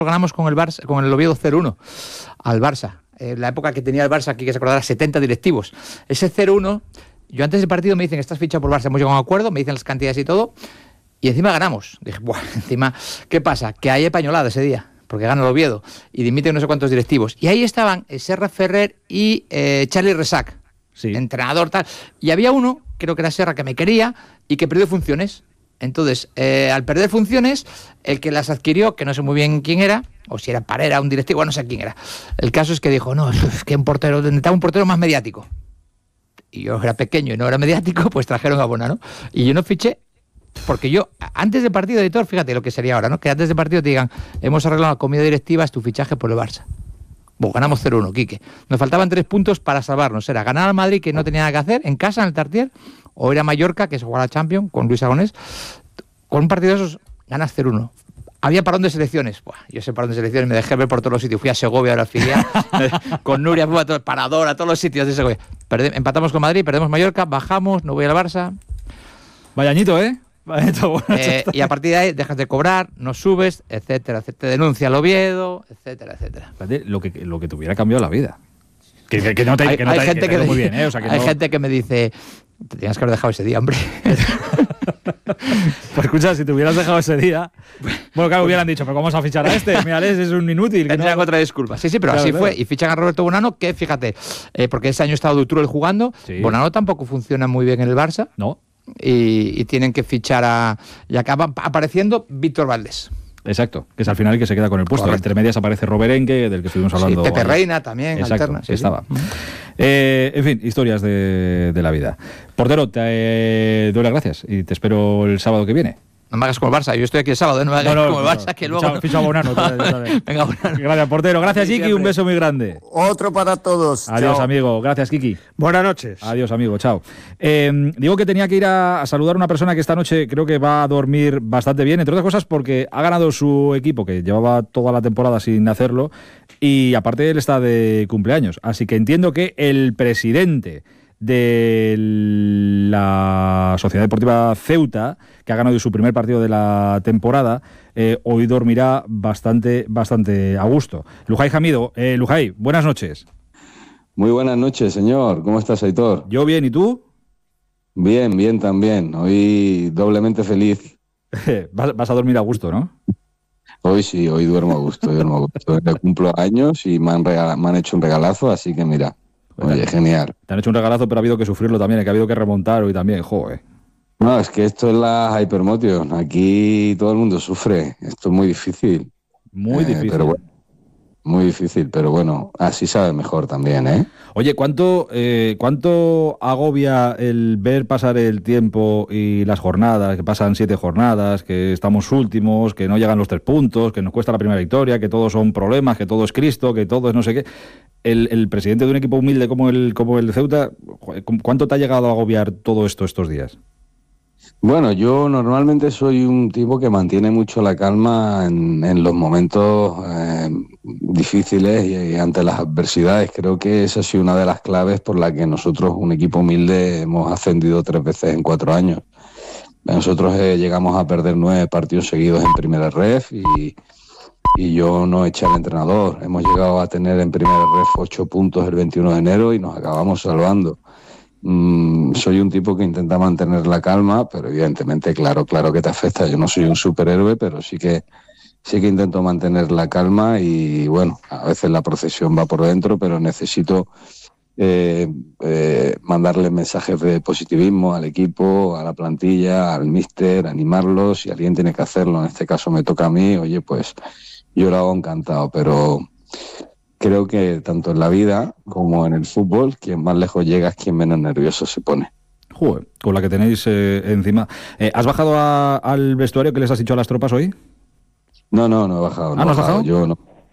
ganamos con el Barça, con el Oviedo 0-1 al Barça. La época que tenía el Barça, aquí que se acordará, 70 directivos. Ese 0-1, yo antes del partido me dicen, estás fichado por Barça, hemos llegado a un acuerdo, me dicen las cantidades y todo, y encima ganamos. Dije, buah, encima, ¿qué pasa? Que hay pañolada ese día, porque gana el Oviedo, y dimiten no sé cuántos directivos. Y ahí estaban Serra Ferrer y Charlie Resac, sí, entrenador tal. Y había uno, creo que era Serra, que me quería y que perdió funciones. Entonces, al perder funciones, el que las adquirió, que no sé muy bien quién era, o si era Parera, un directivo, no sé quién era. El caso es que dijo, no, es que necesitaba un portero más mediático. Y yo era pequeño y no era mediático, pues trajeron a Bonano. Y yo no fiché, porque yo, antes del partido, editor, fíjate lo que sería ahora, ¿no? Que antes del partido te digan, hemos arreglado la comida directiva, es tu fichaje por el Barça. Bueno, ganamos 0-1, Quique. Nos faltaban 3 puntos para salvarnos. Era ganar al Madrid, que no tenía nada que hacer, en casa, en el Tartier, o ir a Mallorca, que se juega la Champions, con Luis Aragonés. Con un partido de esos, ganas 0-1. Había parón de selecciones. Buah, yo ese parón de selecciones me dejé ver por todos los sitios. Fui a Segovia, a la filial, con Nuria, fui a todo el Parador, a todos los sitios de Segovia. Empatamos con Madrid, perdemos Mallorca, bajamos, no voy al Barça. Vaya añito, ¿eh? Y a partir de ahí dejas de cobrar, no subes, etcétera, etcétera. Te denuncia al Oviedo, etcétera, etcétera. Lo que te hubiera cambiado la vida. Que no te hay gente que muy bien, ¿eh? O sea, que hay no... gente que me dice, te tenías que haber dejado ese día, hombre. Pues escucha, si te hubieras dejado ese día, bueno, claro, hubieran dicho, pero ¿cómo vamos a fichar a este? Mírales, es un inútil. Tendrían otra disculpa. Sí, pero claro, así fue. Y fichan a Roberto Bonano, que fíjate, porque ese año estaba Dutrul jugando. Sí. Bonano tampoco funciona muy bien en el Barça. No. Y tienen que fichar y acaba apareciendo Víctor Valdés. Exacto, que es al final el que se queda con el puesto. Correcto. Entre medias aparece Roberenque, del que estuvimos hablando. Sí, Pepe Reina también, exacto, alterna. Sí, estaba. Sí. En fin, historias de la vida. Portero, te doy las gracias y te espero el sábado que viene. No me hagas como el Barça, yo estoy aquí el sábado, no me hagas como el Barça, que luego... Ficha a Bonano. Venga, Bonano. Gracias, portero. Gracias, Kiki, un beso muy grande. Otro para todos. Adiós, chao. amigo. Gracias, Kiki. Buenas noches. Adiós, amigo. Chao. Digo que tenía que ir a saludar a una persona que esta noche creo que va a dormir bastante bien, entre otras cosas porque ha ganado su equipo, que llevaba toda la temporada sin hacerlo, y aparte él está de cumpleaños. Así que entiendo que el presidente de la Sociedad Deportiva Ceuta, que ha ganado su primer partido de la temporada, hoy dormirá bastante a gusto. Lujay Hamido. Lujay, buenas noches. Muy buenas noches, señor. ¿Cómo estás, Aitor? Yo bien, ¿y tú? Bien también. Hoy doblemente feliz. Vas a dormir a gusto, ¿no? Hoy sí, hoy duermo a gusto. Hoy cumplo años y me han hecho un regalazo, así que mira. Oye, genial. Te han hecho un regalazo, pero ha habido que sufrirlo también, que ha habido que remontar hoy también, joder. No, es que esto es la Hypermotion. Aquí todo el mundo sufre. Esto es muy difícil. Muy difícil. Pero bueno, muy difícil, pero bueno, así sabe mejor también, ¿eh? Oye, ¿cuánto agobia el ver pasar el tiempo y las jornadas, que pasan 7 jornadas, que estamos últimos, que no llegan los 3 puntos, que nos cuesta la primera victoria, que todos son problemas, que todo es Cristo, que todo es no sé qué? El presidente de un equipo humilde como el Ceuta, ¿cuánto te ha llegado a agobiar todo esto estos días? Bueno, yo normalmente soy un tipo que mantiene mucho la calma en los momentos difíciles y ante las adversidades. Creo que esa ha sido una de las claves por la que nosotros, un equipo humilde, hemos ascendido 3 veces en 4 años. Nosotros llegamos a perder 9 partidos seguidos en primera ref y yo no eché al entrenador. Hemos llegado a tener en primera ref 8 puntos el 21 de enero y nos acabamos salvando. Soy un tipo que intenta mantener la calma, pero evidentemente, claro que te afecta. Yo no soy un superhéroe, pero sí que intento mantener la calma y bueno, a veces la procesión va por dentro, pero necesito mandarle mensajes de positivismo al equipo, a la plantilla, al míster, animarlos. Si alguien tiene que hacerlo, en este caso me toca a mí, oye, pues yo lo hago encantado, pero creo que tanto en la vida como en el fútbol, quien más lejos llega es quien menos nervioso se pone. Joder, con la que tenéis encima. ¿Has bajado al vestuario que les has dicho a las tropas hoy? No he bajado. ¿No has bajado? Yo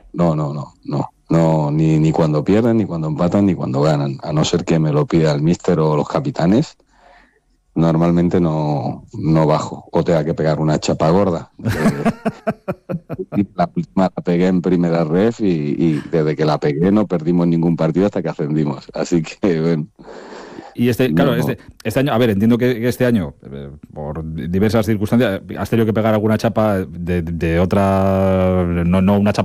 no, ni cuando pierden, ni cuando empatan, ni cuando ganan. A no ser que me lo pida el míster o los capitanes, normalmente no bajo. O tenga que pegar una chapa gorda. La última la pegué en primera ref y desde que la pegué no perdimos ningún partido hasta que ascendimos. Así que, bueno. Y este año, a ver, entiendo que este año, por diversas circunstancias, has tenido que pegar alguna chapa de otra, no una chapa